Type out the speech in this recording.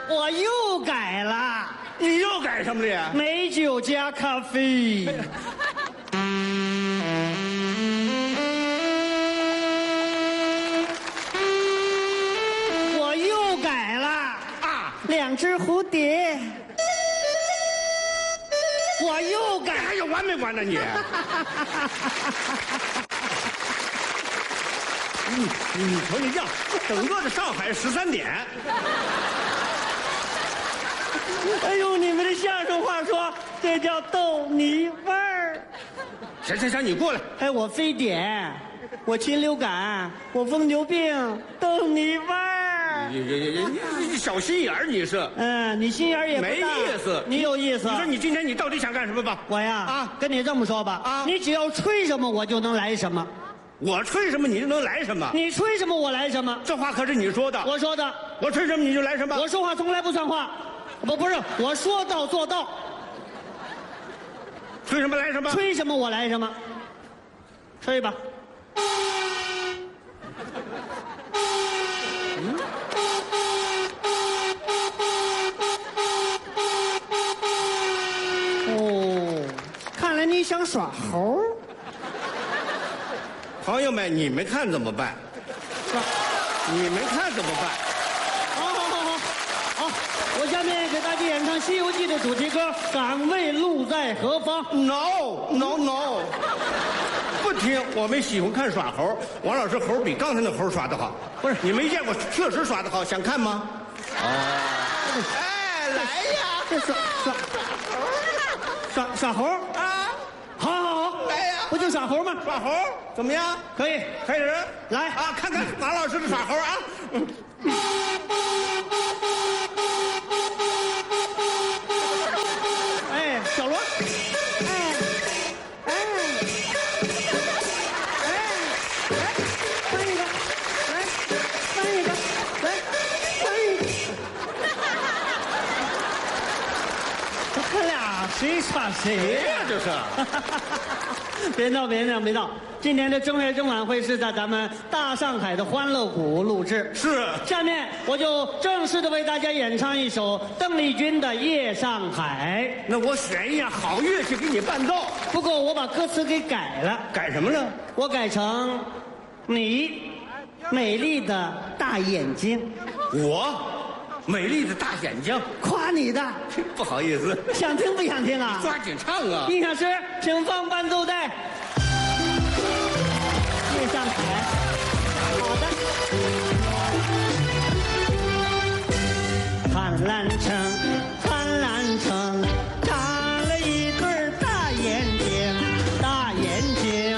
我又改了， 你又改什么了呀？ 美酒加咖啡。我又改了啊 ，2只蝴蝶。我又改， 还有完没完呢你？你瞅你这样，整个的上海13点。 哎呦，你们的相声话说这叫逗你味儿。 行，你过来。 哎，我非典，我禽流感，我疯牛病，逗你味儿。 你小心眼儿你是。 你心眼儿也不大没意思， 你有意思。 你说你今天你到底想干什么吧？ 我呀，跟你这么说吧，你只要吹什么我就能来什么。 我吹什么你就能来什么？ 你吹什么我来什么。 这话可是你说的。 我说的。 我吹什么你就来什么。 我说话从来不算话，不是，我说到做到。 吹什么来什么。 吹什么我来什么。吹吧。哦，看来你想耍猴。 朋友们，你们看怎么办？你们看怎么办？ 好，我下面给大家演唱《西游记》的主题歌《敢问路在何方》。 No， 不听，我们喜欢看耍猴。王老师猴比刚才那猴耍得好。 不是， 你没见过，确实耍得好，想看吗？哎，来呀！ 这耍猴啊！ 好， 来呀！ 不就耍猴吗？ 耍猴怎么样？ 可以， 开始来啊！看看马老师的耍猴啊！ 哎，小罗，翻一个，翻一个，他俩谁耍谁呀？ 这是。 别闹！今天的正月正晚会是在咱们大上海的欢乐谷录制。 是。 下面我就正式的为大家演唱一首邓丽君的《夜上海》。 那我选一样好乐器给你伴奏。 不过我把歌词给改了。 改什么了？ 我改成你美丽的大眼睛。 我美丽的大眼睛。 夸你的。 不好意思。 想听不想听啊？ 抓紧唱啊！ 音响师，请放伴奏带。夜上海。好的。看蓝城。